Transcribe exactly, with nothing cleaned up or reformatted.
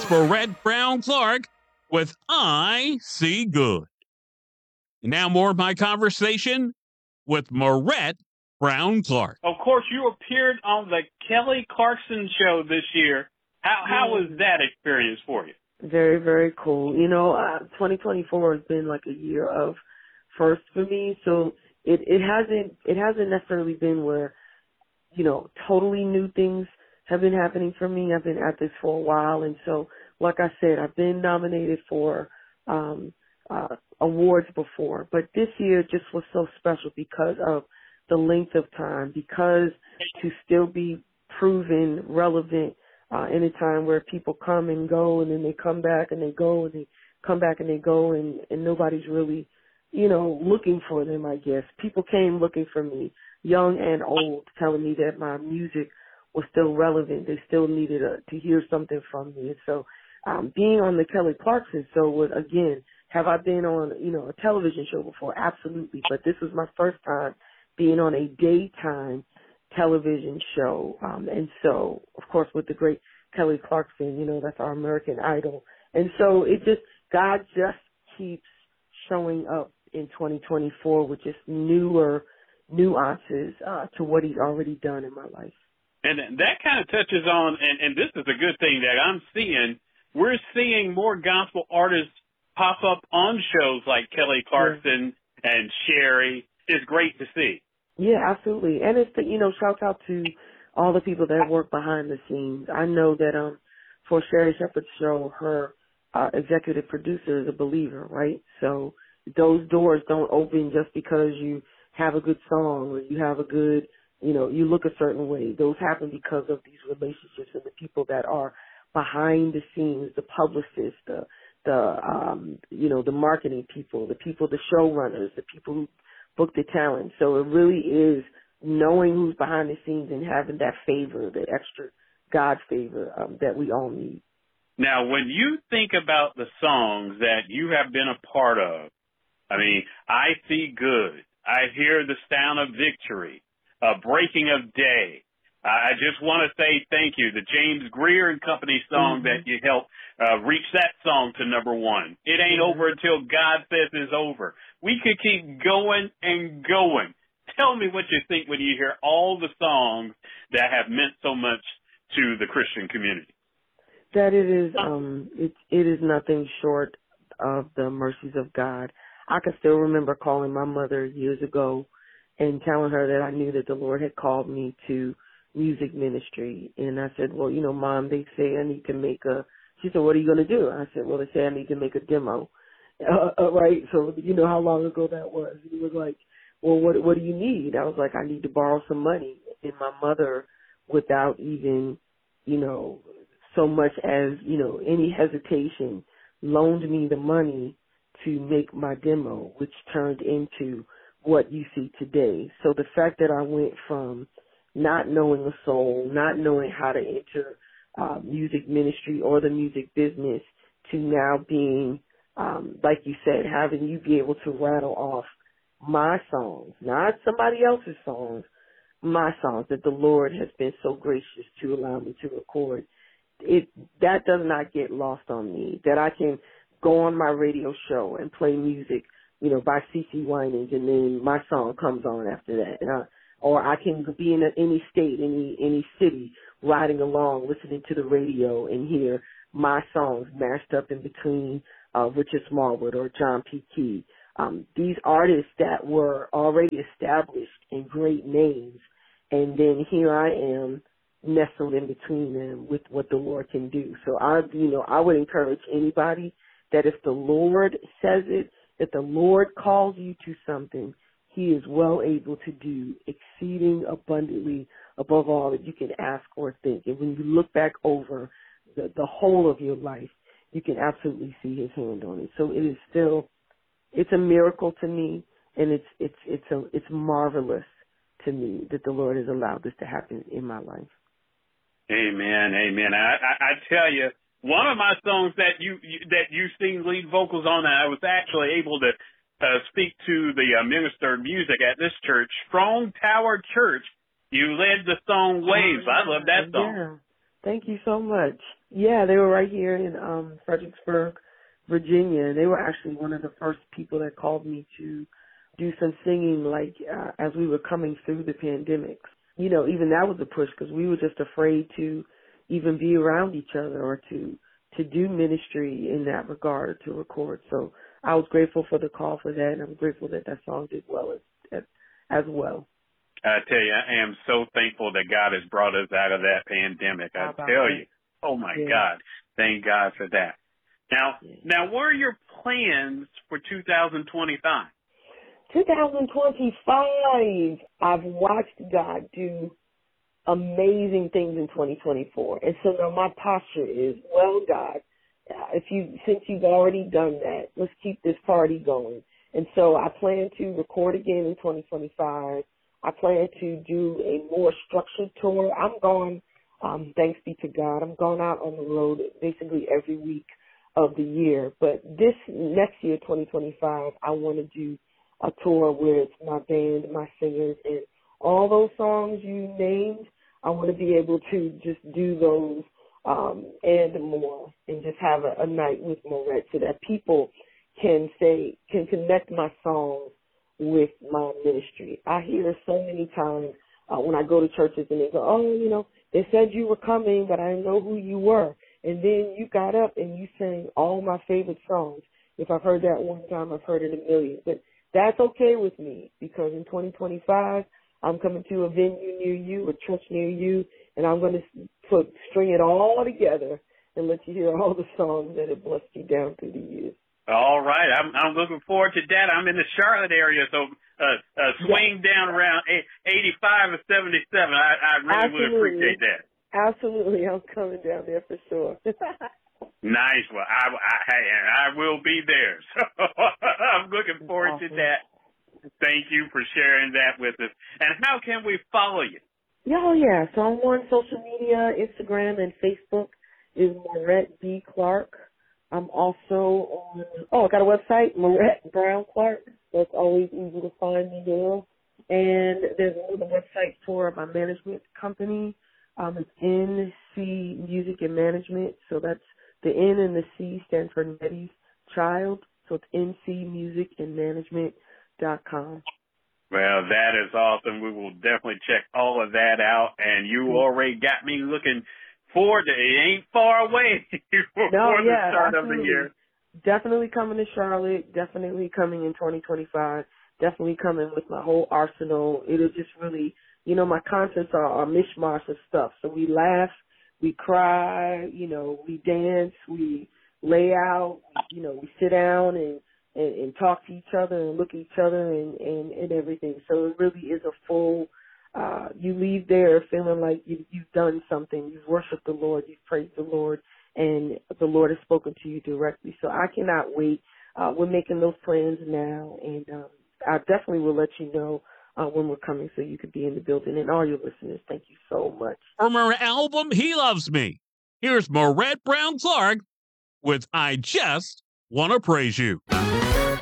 Marette Brown Clark with I See Good. And now more of my conversation with Marette Brown Clark. Of course, you appeared on the Kelly Clarkson show this year. How how was that experience for you? Very, very cool. You know, uh, twenty twenty-four has been like a year of first for me. So it, it hasn't it hasn't necessarily been where, you know, totally new things have been happening for me. I've been at this for a while, and so like I said, I've been nominated for um, uh, awards before, but this year just was so special because of the length of time, because to still be proven relevant uh, in a time where people come and go, and then they come back and they go, and they come back and they go, and, and nobody's really, you know, looking for them, I guess. People came looking for me, young and old, telling me that my music was still relevant. They still needed a, to hear something from me. And so um, being on the Kelly Clarkson show was, again, have I been on, you know, a television show before? Absolutely. But this was my first time being on a daytime television show. Um, and so, of course, with the great Kelly Clarkson, you know, that's our American Idol. And so it just, God just keeps showing up in twenty twenty-four with just newer nuances uh, to what he's already done in my life. And that kind of touches on, and, and this is a good thing that I'm seeing, we're seeing more gospel artists pop up on shows like Kelly Clarkson yeah. and Sherry. It's great to see. Yeah, absolutely. And it's, the, you know, shout out to all the people that work behind the scenes. I know that um, for Sherry Shepherd's show, her uh, executive producer is a believer, right? So those doors don't open just because you have a good song or you have a good, you know, you look a certain way. Those happen because of these relationships and the people that are behind the scenes, the publicists, the, the um, you know, the marketing people, the people, the showrunners, the people who book the talent. So it really is knowing who's behind the scenes and having that favor, that extra God favor um, that we all need. Now, when you think about the songs that you have been a part of, I mean, I See Good, I Hear the Sound of Victory, uh, Breaking of Day. I just want to say thank you. The James Greer and Company song mm-hmm. that you helped uh, reach that song to number one. It ain't mm-hmm. over until God says it's over. We could keep going and going. Tell me what you think when you hear all the songs that have meant so much to the Christian community. That it is, um, it, it is nothing short of the mercies of God. I can still remember calling my mother years ago and telling her that I knew that the Lord had called me to music ministry. And I said, well, you know, Mom, they say I need to make a, she said, what are you going to do? I said, well, they say I need to make a demo. Uh, uh, right. So, you know how long ago that was. He was like, well, what, what do you need? I was like, I need to borrow some money. And my mother, without even, you know, so much as, you know, any hesitation, loaned me the money to make my demo, which turned into what you see today. So the fact that I went from not knowing a soul, not knowing how to enter uh, music ministry or the music business, to now being, um, like you said, having you be able to rattle off my songs, not somebody else's songs, my songs that the Lord has been so gracious to allow me to record. It that does not get lost on me, that I can go on my radio show and play music, you know, by C C Winans, and then my song comes on after that. And I, or I can be in a, any state, any any city, riding along, listening to the radio and hear my songs mashed up in between uh, Richard Smallwood or John P. Key. Um, these artists that were already established and great names, and then here I am nestled in between them with what the Lord can do. So I, you know, I would encourage anybody that if the Lord says it, if the Lord calls you to something, He is well able to do exceeding abundantly above all that you can ask or think. And when you look back over the, the whole of your life, you can absolutely see His hand on it. So it is still, it's a miracle to me, and it's it's it's a it's marvelous to me that the Lord has allowed this to happen in my life. Amen, amen. I, I, I tell you, one of my songs that you, you that you sing lead vocals on, I was actually able to uh, speak to the uh, minister of music at this church, Strong Tower Church. You led the song Waves. I love that song. Thank you so much. Yeah, they were right here in um Fredericksburg, Virginia. They were actually one of the first people that called me to do some singing, like uh, as we were coming through the pandemic. You know, even that was a push because we were just afraid to even be around each other or to to do ministry in that regard, to record. So I was grateful for the call for that, and I'm grateful that that song did well as as, as well. I tell you, I am so thankful that God has brought us out of that pandemic. I tell you, oh my yeah. God, thank God for that. Now, yeah. now, what are your plans for two thousand twenty-five? twenty twenty-five, I've watched God do amazing things in twenty twenty-four. And so now my posture is, well, God, if you, since you've already done that, let's keep this party going. And so I plan to record again in twenty twenty-five. I plan to do a more structured tour. I'm going, um, thanks be to God, I'm going out on the road basically every week of the year. But this next year, twenty twenty-five, I want to do a tour where it's my band, my singers, and all those songs you named. I want to be able to just do those um, and more, and just have a, a night with Moret so that people can say, can connect my songs with my ministry. I hear so many times uh, when I go to churches and they go, oh, you know, they said you were coming, but I didn't know who you were. And then you got up and you sang all my favorite songs. If I've heard that one time, I've heard it a million. But that's okay with me, because in twenty twenty-five, I'm coming to a venue near you, a church near you, and I'm going to put, string it all together and let you hear all the songs that have blessed you down through the years. All right. I'm, I'm looking forward to that. I'm in the Charlotte area, so uh, uh, swing yeah. down around eighty-five or seventy-seven. I, I really Absolutely. would appreciate that. Absolutely. I'm coming down there for sure. Nice. Well, I, I, I will be there. So I'm looking forward awesome. to that. Thank you for sharing that with us. And how can we follow you? Oh, yeah. So I'm on social media, Instagram and Facebook is Moret B. Clark. I'm also on, oh, I got a website, Moret Brown Clark. So it's always easy to find me there. And there's another website for my management company. Um, it's N C Music and Management. So that's the N and the C stand for Nettie's Child. So it's N C Music and Management dot com. Well, that is awesome. We will definitely check all of that out. And you already got me looking forward to it. It ain't far away before no, yeah, the start absolutely. of the year. Definitely coming to Charlotte. Definitely coming in twenty twenty-five. Definitely coming with my whole arsenal. It'll just really, you know, my concerts are a mishmash of stuff. So we laugh, we cry, you know, we dance, we lay out, you know, we sit down and And, and talk to each other and look at each other and, and, and everything. So it really is a full, uh, you leave there feeling like you, you've done something. You've worshiped the Lord. You've praised the Lord. And the Lord has spoken to you directly. So I cannot wait. Uh, we're making those plans now. And um, I definitely will let you know uh, when we're coming so you could be in the building. And all your listeners, thank you so much. From her album, He Loves Me, here's Moret Brown Clark with I Just Want to Praise You.